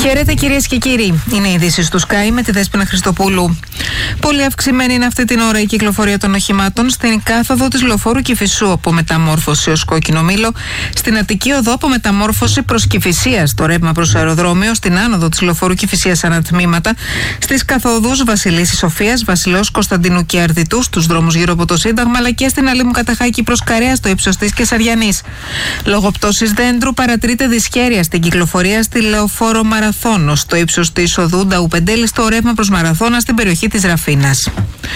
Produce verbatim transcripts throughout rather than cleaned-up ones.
Χαίρετε κυρίες και κύριοι. Είναι οι ειδήσεις του Sky με τη Δέσποινα Χριστοπούλου. Πολύ αυξημένη είναι αυτή την ώρα η κυκλοφορία των οχημάτων στην κάθοδο της Λεωφόρου Κηφισού από μεταμόρφωση ως Κόκκινο Μήλο, στην Αττική Οδό από μεταμόρφωση προς Κηφισία στο ρεύμα προς αεροδρόμιο, στην άνοδο της Λεωφόρου Κηφισίας ανατμήματα, στις καθοδούς Βασιλίσσης Σοφίας, Βασιλέως Κωνσταντινού και Αρδιτού, στους δρόμους γύρω από το Σύνταγμα, αλλά και στην Αλήμου Καταχάκη προς Καρέα στο ύψος της Κεσαριανής. Λόγω πτώσης δέντρου παρατηρείται δυσχέρεια στην κυκλοφορία στη Λεωφόρο Μαραθώνο, στο ύψος της οδού Νταουπεντέλη, στο ρεύμα προς Μαραθώνα στην περιοχή της Ραφίνας.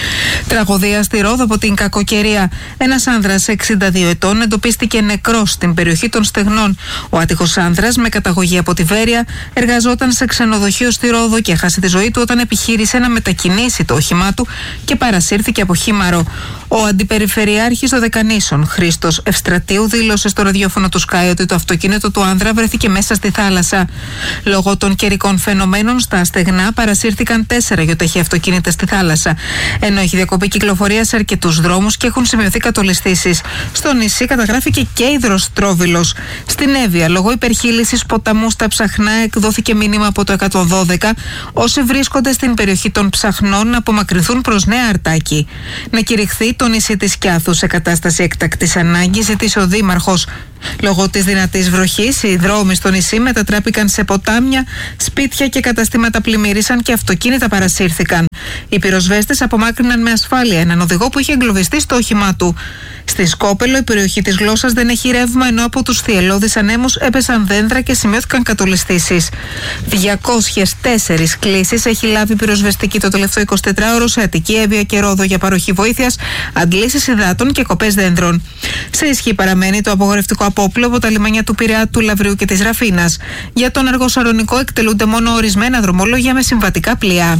Τραγωδία στη Ρόδο από την κακοκαιρία. Ένας άνδρας εξήντα δύο ετών εντοπίστηκε νεκρός στην περιοχή των Στεγνών. Ο άτυχος άνδρας, με καταγωγή από τη Βέρεια, εργαζόταν σε ξενοδοχείο στη Ρόδο και έχασε τη ζωή του όταν επιχείρησε να μετακινήσει το όχημά του και παρασύρθηκε από χήμαρο. Ο αντιπεριφερειάρχης των Δεκανήσων, Χρήστος Ευστρατείου, δήλωσε στο ραδιόφωνο του Sky ότι το αυτοκίνητο του άνδρα βρέθηκε μέσα στη θάλασσα. Λόγω των καιρικών φαινομένων, στα στεγνά παρασύρθηκαν τέσσερα γιοταχή αυτοκίνητα στη θάλασσα. Ενώ έχει διακοπεί κυκλοφορία σε αρκετούς δρόμους και έχουν σημειωθεί κατολισθήσεις. Στο νησί καταγράφηκε και υδροστρόβιλος. Στην Εύβοια, λόγω υπερχείλησης ποταμού στα Ψαχνά, εκδόθηκε μήνυμα από το εκατόν δώδεκα. Όσοι βρίσκονται στην περιοχή των Ψαχνών να απομακρυνθούν προς Νέα Αρτάκη. Να κηρυχθεί το νησί της Κιάθου σε κατάσταση έκτακτης ανάγκης, ζήτησε ο Δήμαρχος. Λόγω της δυνατής βροχής, οι δρόμοι στο νησί μετατράπηκαν σε ποτάμια, σπίτια και καταστήματα πλημμύρισαν και αυτοκίνητα παρασύρθηκαν. Οι πυροσβέστες απομάκρυναν με ασφάλεια έναν οδηγό που είχε εγκλωβιστεί στο όχημά του. Στη Σκόπελο, η περιοχή της Γλώσσας δεν έχει ρεύμα, ενώ από τους θυελλώδεις ανέμους έπεσαν δέντρα και σημειώθηκαν κατολισθήσεις. διακόσιες τέσσερις κλήσεις έχει λάβει πυροσβεστική το τελευταίο εικοσιτετράωρο σε Αττική, Εύβοια και Ρόδο για παροχή βοήθειας, αντλήσεις υδάτων και κοπές δέντρων. Σε ισχύ παραμένει το απογορευτικό απόπλου από τα λιμάνια του Πειραιά, του Λαυριού και της Ραφίνας. Για τον Αργοσαρονικό εκτελούνται μόνο ορισμένα δρομολόγια με συμβατικά πλοία.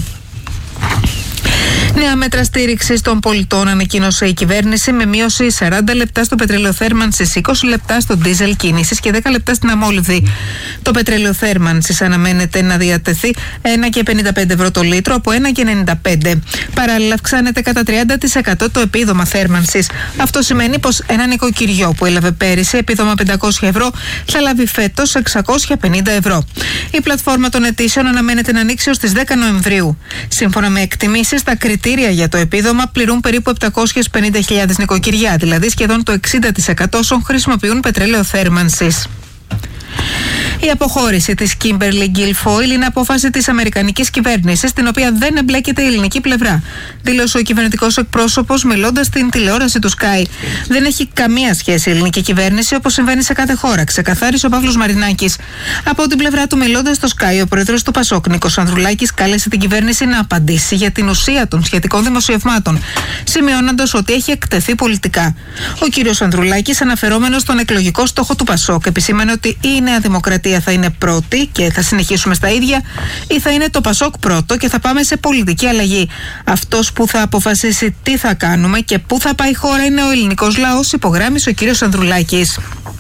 Νέα μέτρα στήριξης των πολιτών ανακοίνωσε η κυβέρνηση, με μείωση σαράντα λεπτά στο πετρέλαιο θέρμανσης, είκοσι λεπτά στο ντίζελ κίνησης και δέκα λεπτά στην αμόλυβδη. Το πετρέλαιο θέρμανσης αναμένεται να διατεθεί ένα και πενήντα πέντε ευρώ το λίτρο από ένα και ενενήντα πέντε. Παράλληλα, αυξάνεται κατά τριάντα τοις εκατό το επίδομα θέρμανσης. Αυτό σημαίνει πως ένα νοικοκυριό που έλαβε πέρυσι επίδομα πεντακόσια ευρώ θα λάβει φέτος εξακόσια πενήντα ευρώ. Η πλατφόρμα των αιτήσεων αναμένεται να ανοίξει ως τις δέκα Νοεμβρίου. Σύμφωνα με εκτιμήσεις, τα κριτήρια για το επίδομα πληρούν περίπου επτακόσιες πενήντα χιλιάδες νοικοκυριά, δηλαδή σχεδόν το εξήντα τοις εκατό όσων χρησιμοποιούν πετρέλαιο θέρμανσης. Η αποχώρηση της Kimberly Guilfoyle είναι απόφαση της αμερικανικής κυβέρνησης, στην οποία δεν εμπλέκεται η ελληνική πλευρά, δήλωσε ο κυβερνητικός εκπρόσωπος μιλώντας στην τηλεόραση του Sky. Δεν έχει καμία σχέση η ελληνική κυβέρνηση, όπως συμβαίνει σε κάθε χώρα, ξεκαθάρισε ο Παύλος Μαρινάκης. Από την πλευρά του, μιλώντας στο Sky, ο πρόεδρος του Πασόκ, Νίκος Ανδρουλάκης, κάλεσε την κυβέρνηση να απαντήσει για την ουσία των σχετικών δημοσιευμάτων, σημειώνοντας ότι έχει εκτεθεί πολιτικά. Ο κύριος Ανδρουλάκης, αναφερόμενος στον εκλογικό στόχο του Πασόκ, επισήμανε ότι η Νέα Δημοκρατία θα είναι πρώτη και θα συνεχίσουμε στα ίδια, ή θα είναι το Πασόκ πρώτο και θα πάμε σε πολιτική αλλαγή. Αυτός που θα αποφασίσει τι θα κάνουμε και πού θα πάει η χώρα είναι ο ελληνικός λαός, υπογράμμισε ο κύριος Ανδρουλάκης.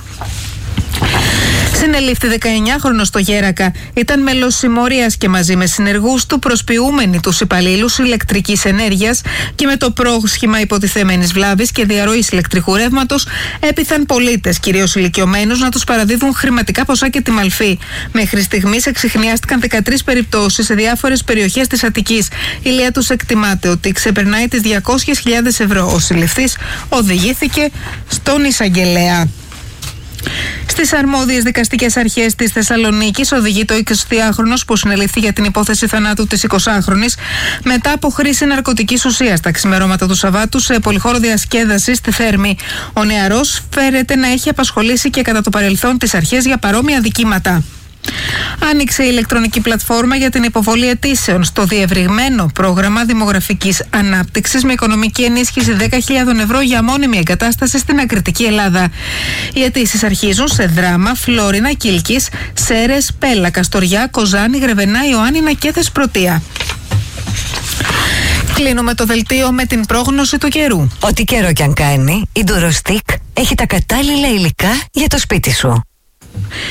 Συνελήφθη δεκαεννιάχρονος στο Γέρακα. Ήταν μέλος συμμορίας και μαζί με συνεργούς του προσποιούμενοι τους υπαλλήλους ηλεκτρικής ενέργειας και με το πρόσχημα υποτιθέμενης βλάβης και διαρροής ηλεκτρικού ρεύματος έπειθαν πολίτες, κυρίως ηλικιωμένους, να τους παραδίδουν χρηματικά ποσά και τη μαλφή. Μέχρι στιγμής εξιχνιάστηκαν δεκατρείς περιπτώσεις σε διάφορες περιοχές της Αττικής. Η λία τους εκτιμάται ότι ξεπερνάει τις διακόσιες χιλιάδες ευρώ. Ο συλληφθής οδηγήθηκε στον εισαγγελέα. Στις αρμόδιες δικαστικές αρχές της Θεσσαλονίκης οδηγεί το εικοσιτριάχρονος που συνελήφθη για την υπόθεση θανάτου της εικοσάχρονης μετά από χρήση ναρκωτικής ουσίας τα ξημερώματα του Σαββάτου σε πολυχώρο διασκέδαση στη Θέρμη. Ο νεαρός φέρεται να έχει απασχολήσει και κατά το παρελθόν τις αρχές για παρόμοια δικήματα. Άνοιξε η ηλεκτρονική πλατφόρμα για την υποβολή αιτήσεων στο διευρυγμένο πρόγραμμα δημογραφικής ανάπτυξης με οικονομική ενίσχυση δέκα χιλιάδες ευρώ για μόνιμη εγκατάσταση στην Ακριτική Ελλάδα. Οι αιτήσεις αρχίζουν σε Δράμα, Φλόρινα, Κίλκης, Σέρες, Πέλα, Καστοριά, Κοζάνη, Γρεβενά, Ιωάννινα και Θεσπρωτεία. Κλείνουμε το δελτίο με την πρόγνωση του καιρού. Ό,τι καιρό κι αν κάνει, η Ντουροστικ έχει τα κατάλληλα υλικά για το σπίτι σου.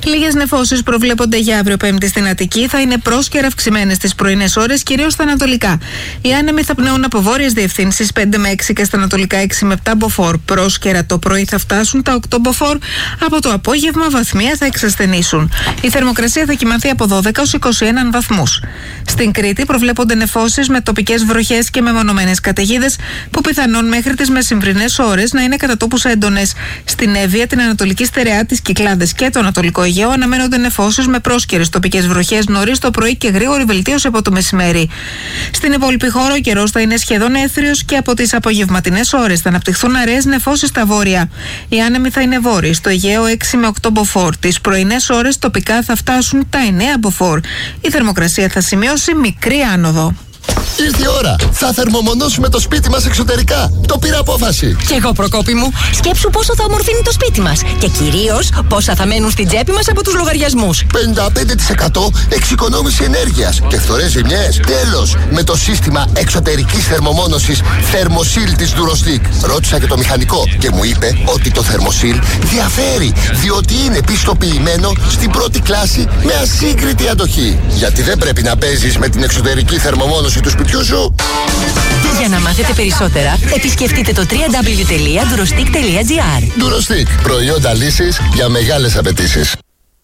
Λίγες νεφώσεις προβλέπονται για αύριο Πέμπτη στην Αττική. Θα είναι πρόσκαιρα αυξημένες τις πρωινές ώρες, κυρίως στα ανατολικά. Οι άνεμοι θα πνέουν από βόρειες διευθύνσεις πέντε με έξι και στα ανατολικά έξι με επτά μποφόρ. Πρόσκαιρα το πρωί θα φτάσουν τα οκτώ μποφόρ. Από το απόγευμα βαθμία θα εξασθενήσουν. Η θερμοκρασία θα κυμανθεί από δώδεκα έως είκοσι ένα βαθμούς. Στην Κρήτη προβλέπονται νεφώσεις με τοπικές βροχές και μεμονωμένες καταιγίδες που πιθανόν μέχρι τις μεσημβρινές ώρες να είναι κατά τόπους έντονες. Στην Εύβοια, την Ανατολική Στερεά, τις Κυκλάδες και το Ανατολικό Αιγαίο αναμένονται νεφώσεις με πρόσκαιρες τοπικές βροχές νωρίς το πρωί και γρήγορη βελτίωση από το μεσημέρι. Στην υπόλοιπη χώρα ο καιρός θα είναι σχεδόν έθριος και από τις απογευματινές ώρες θα αναπτυχθούν αραιές νεφώσεις στα βόρεια. Οι άνεμοι θα είναι βόρειοι, στο Αιγαίο έξι με οκτώ μποφόρ. Τις πρωινές ώρες τοπικά θα φτάσουν τα εννέα μποφόρ. Η θερμοκρασία θα σημειώσει μικρή άνοδο. Ήρθε η ώρα. Θα θερμομονώσουμε το σπίτι μας εξωτερικά. Το πήρα απόφαση. Κι εγώ, Προκόπη μου. Σκέψου πόσο θα ομορφύνει το σπίτι μας. Και κυρίως πόσα θα μένουν στην τσέπη μας από τους λογαριασμούς. πενήντα πέντε τοις εκατό εξοικονόμηση ενέργειας και φθορές ζημιές. Τέλος, με το σύστημα εξωτερικής θερμομόνωσης Thermosil της Durostick. Ρώτησα και το μηχανικό και μου είπε ότι το Thermosil διαφέρει, διότι είναι πιστοποιημένο στην πρώτη κλάση με ασύγκριτη αντοχή. Γιατί δεν πρέπει να παίζεις με την εξωτερική θερμομόνωση του σπιτιού σου. Για να μάθετε περισσότερα, επισκεφτείτε το double-u double-u double-u τελεία durostick τελεία gr. Durostick, προϊόντα λύσης για μεγάλες απαιτήσεις.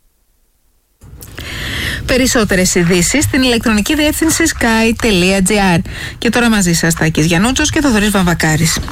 Περισσότερες ειδήσεις στην ηλεκτρονική διεύθυνση sky τελεία gr. Και τώρα μαζί σας Τάκης Γιαννούτσος και Θοδωρής Βαμβακάρης.